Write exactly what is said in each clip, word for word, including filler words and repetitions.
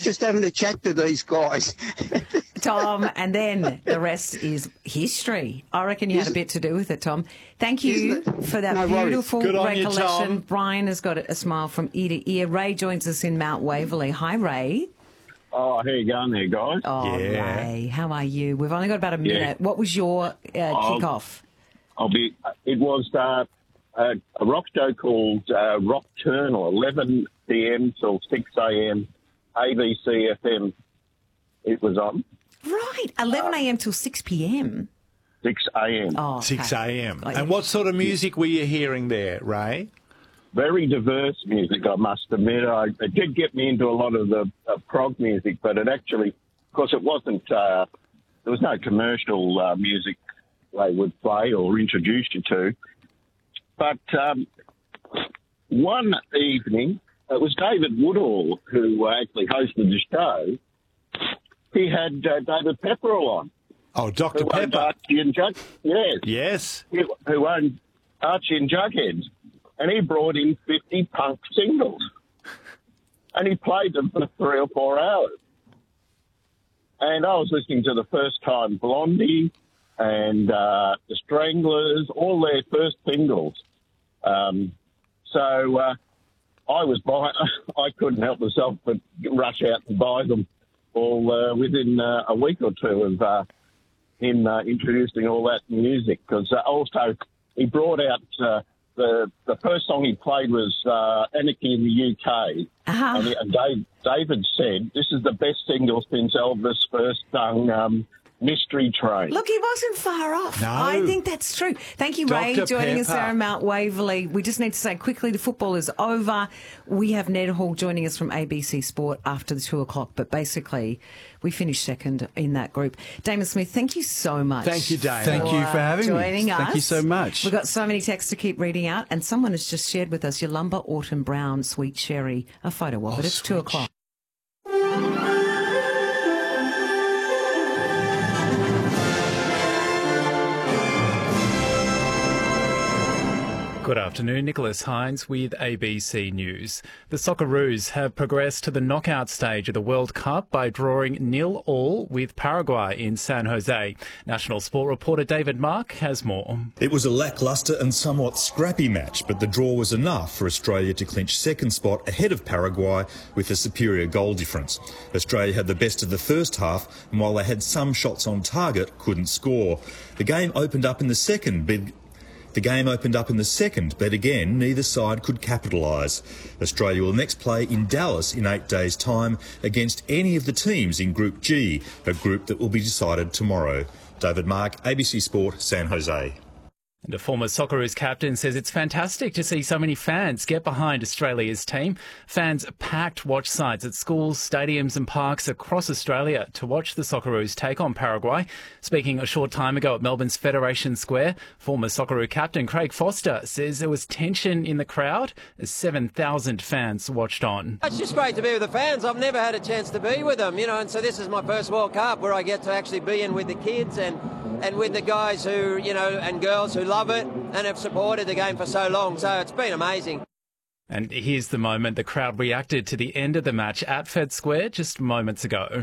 just having a chat to these guys. Tom, and then the rest is history. I reckon you had a bit to do with it, Tom. Thank you for that No beautiful worries. Good on you, recollection. Tom. Brian has got a smile from ear to ear. Ray joins us in Mount Waverley. Hi, Ray. Oh, how you going there, guys? Oh, Yeah. Ray, how are you? We've only got about a minute. Yeah. What was your uh, kickoff? I'll be. It was uh, a, a rock show called uh, Rockturnal, eleven p.m. till six a.m. A B C F M. It was on Right, eleven a.m. till six p.m. six a.m. Oh, okay. six a.m. Like- And what sort of music were you hearing there, Ray? Very diverse music, I must admit. I, it did get me into a lot of the uh, prog music, but it actually, of course, it wasn't. Uh, there was no commercial uh, music they would play or introduce you to. But um, one evening, it was David Woodall who uh, actually hosted the show. He had uh, David Pepperell on. Oh, Doctor Who owned Pepper. Archie and Jug. Yes. Yes. Who who owned Archie and Jughead. And he brought in fifty punk singles. And he played them for three or four hours. And I was listening to the first time Blondie and uh, the Stranglers, all their first singles. Um, so uh, I was buy- I couldn't help myself but rush out and buy them all uh, within uh, a week or two of uh, him uh, introducing all that music. Because uh, also he brought out uh, the the first song he played was uh, Anarchy in the U K. Uh-huh. And, he, and Dave, David said, this is the best single since Elvis first sung um, Mystery Train. Look, he wasn't far off. No. I think that's true. Thank you, Ray, Doctor joining us Pepper. there in Mount Waverley. We just need to say quickly the football is over. We have Ned Hall joining us from A B C Sport after the two o'clock, but basically we finished second in that group. Damon Smith, thank you so much. Thank you, Damon. Thank you for having me. joining us. Thank you so much. We've got so many texts to keep reading out, and someone has just shared with us Yolumba Autumn Brown Sweet Cherry, a photo of it. It's two o'clock. Good afternoon, Nicholas Hines with A B C News. The Socceroos have progressed to the knockout stage of the World Cup by drawing nil all with Paraguay in San Jose. National Sport reporter David Mark has more. It was a lacklustre and somewhat scrappy match, but the draw was enough for Australia to clinch second spot ahead of Paraguay with a superior goal difference. Australia had the best of the first half, and while they had some shots on target, couldn't score. The game opened up in the second, big The game opened up in the second, but again, neither side could capitalise. Australia will next play in Dallas in eight days' time against any of the teams in Group G, a group that will be decided tomorrow. David Mark, A B C Sport, San Jose. And a former Socceroos captain says it's fantastic to see so many fans get behind Australia's team. Fans packed watch sites at schools, stadiums and parks across Australia to watch the Socceroos take on Paraguay. Speaking a short time ago at Melbourne's Federation Square, former Socceroo captain Craig Foster says there was tension in the crowd as seven thousand fans watched on. It's just great to be with the fans. I've never had a chance to be with them, you know, and so this is my first World Cup where I get to actually be in with the kids and and with the guys who, you know, and girls who love it and have supported the game for so long. So it's been amazing. And here's the moment the crowd reacted to the end of the match at Fed Square just moments ago.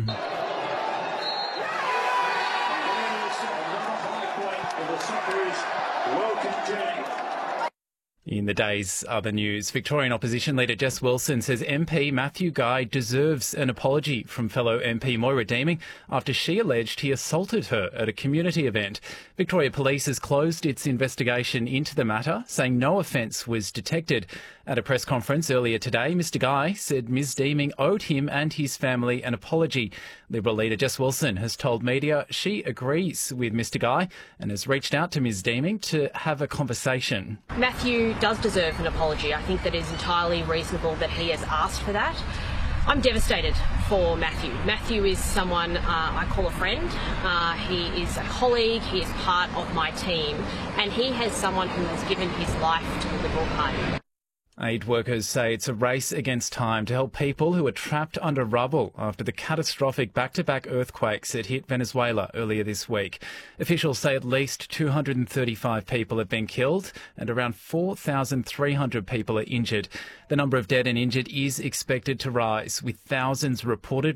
In the day's other news, Victorian opposition leader Jess Wilson says M P Matthew Guy deserves an apology from fellow M P Moira Deeming after she alleged he assaulted her at a community event. Victoria Police has closed its investigation into the matter, saying no offence was detected. At a press conference earlier today, Mr Guy said Ms Deeming owed him and his family an apology. Liberal leader Jess Wilson has told media she agrees with Mr Guy and has reached out to Ms Deeming to have a conversation. Matthew does deserve an apology. I think that is entirely reasonable that he has asked for that. I'm devastated for Matthew. Matthew is someone uh, I call a friend. Uh, he is a colleague. He is part of my team. And he has someone who has given his life to the Liberal Party. Aid workers say it's a race against time to help people who are trapped under rubble after the catastrophic back-to-back earthquakes that hit Venezuela earlier this week. Officials say at least two hundred thirty-five people have been killed and around four thousand three hundred people are injured. The number of dead and injured is expected to rise, with thousands reported